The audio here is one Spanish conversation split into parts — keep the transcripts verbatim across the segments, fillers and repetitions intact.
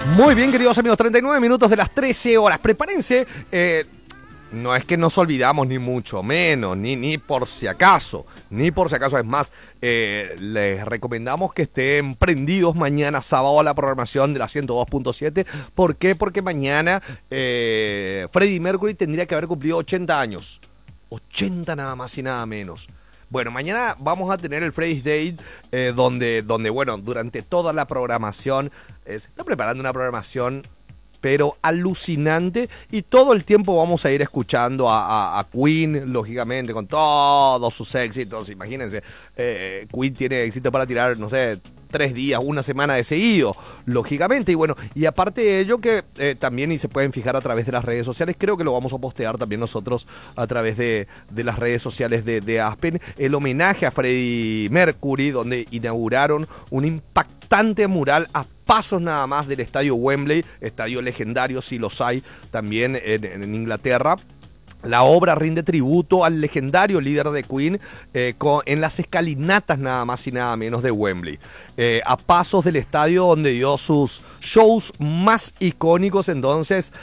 Muy bien, queridos amigos, treinta y nueve minutos de las trece horas. Prepárense, eh, no es que nos olvidamos ni mucho menos, ni, ni por si acaso, ni por si acaso. Es más, eh, les recomendamos que estén prendidos mañana sábado a la programación de la ciento dos punto siete. ¿Por qué? Porque mañana eh, Freddie Mercury tendría que haber cumplido ochenta años. ochenta nada más y nada menos. Bueno, mañana vamos a tener el Freddy's Day, eh, donde, donde, bueno, durante toda la programación, eh, se está preparando una programación, pero alucinante, y todo el tiempo vamos a ir escuchando a, a, a Queen, lógicamente, con todos sus éxitos. Imagínense, eh, Queen tiene éxito para tirar, no sé, tres días, una semana de seguido, lógicamente. Y bueno, y aparte de ello que eh, también, y se pueden fijar a través de las redes sociales, creo que lo vamos a postear también nosotros a través de, de las redes sociales de, de Aspen, el homenaje a Freddie Mercury, donde inauguraron un impactante mural a pasos nada más del estadio Wembley, estadio legendario, si los hay, también en, en Inglaterra. La obra rinde tributo al legendario líder de Queen eh, con, en las escalinatas nada más y nada menos de Wembley, eh, a pasos del estadio donde dio sus shows más icónicos. Entonces,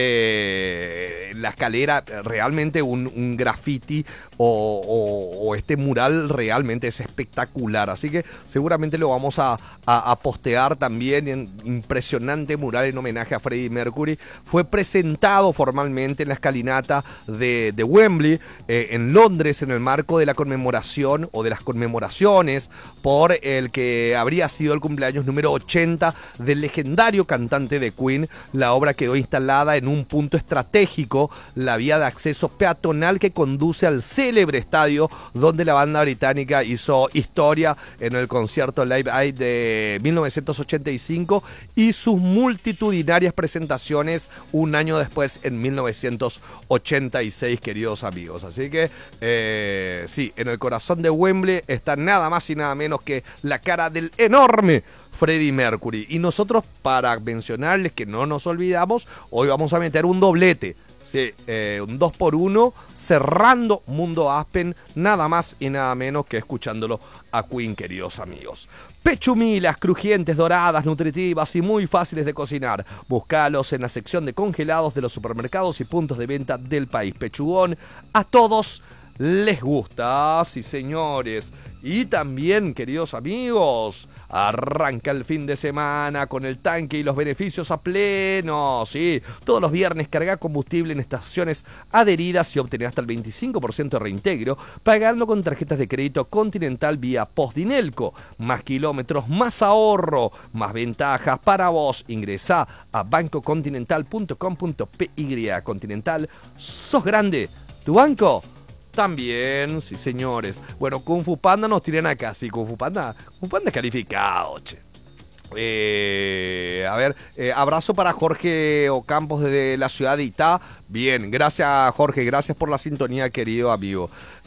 eh, la escalera, realmente un, un graffiti o, o, o este mural realmente es espectacular. Así que seguramente lo vamos a, a, a postear también. En impresionante mural en homenaje a Freddie Mercury. Fue presentado formalmente en la escalinata De, de Wembley, eh, en Londres, en el marco de la conmemoración o de las conmemoraciones por el que habría sido el cumpleaños número ochenta del legendario cantante de Queen. La obra quedó instalada en un punto estratégico, la vía de acceso peatonal que conduce al célebre estadio donde la banda británica hizo historia en el concierto Live Aid de mil novecientos ochenta y cinco y sus multitudinarias presentaciones un año después, en mil novecientos ochenta y seis, queridos amigos. Así que eh, sí, en el corazón de Wembley está nada más y nada menos que la cara del enorme Freddie Mercury. Y nosotros, para mencionarles que no nos olvidamos, hoy vamos a meter un doblete. Sí, eh, un dos por uno, cerrando Mundo Aspen, nada más y nada menos que escuchándolo a Queen, queridos amigos. Pechumilas, crujientes, doradas, nutritivas y muy fáciles de cocinar. Búscalos en la sección de congelados de los supermercados y puntos de venta del país. Pechugón, a todos les gusta, sí señores. Y también, queridos amigos, arranca el fin de semana con el tanque y los beneficios a pleno. Sí, todos los viernes carga combustible en estaciones adheridas y obtener hasta el veinticinco por ciento de reintegro pagando con tarjetas de crédito Continental vía Postdinelco. Más kilómetros, más ahorro, más ventajas para vos. Ingresá a banco continental punto com punto p y. Continental, sos grande. ¿Tu banco? También, sí señores. Bueno, Kung Fu Panda nos tiran acá. Sí, Kung Fu Panda, Kung Fu Panda es calificado, che. Eh, a ver, eh, abrazo para Jorge Ocampos desde la ciudad de Itá. Bien, gracias Jorge, gracias por la sintonía, querido amigo.